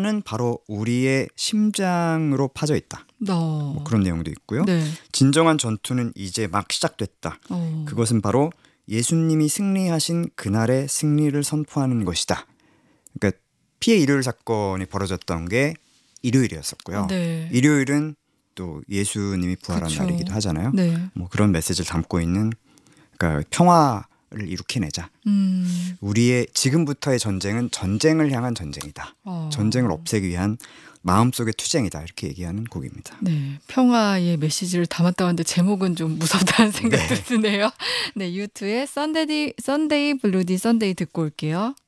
뼈는 바로 우리의 심장으로 파져 있다. 뭐 그런 내용도 있고요. 네. 진정한 전투는 이제 막 시작됐다. 그것은 바로 예수님이 승리하신 그날의 승리를 선포하는 것이다. 그러니까 피해 일요일 사건이 벌어졌던 게 일요일이었었고요. 네. 일요일은 또 예수님이 부활한 그쵸. 날이기도 하잖아요. 네. 뭐 그런 메시지를 담고 있는, 그러니까 평화를 이룩해내자. 우리의 지금부터의 전쟁은 전쟁을 향한 전쟁이다. 전쟁을 없애기 위한 마음속의 투쟁이다. 이렇게 얘기하는 곡입니다. 네, 평화의 메시지를 담았다고 하는데 제목은 좀 무섭다는 생각도 드네요. 네, U2의 Sunday Bloody Sunday 듣고 올게요.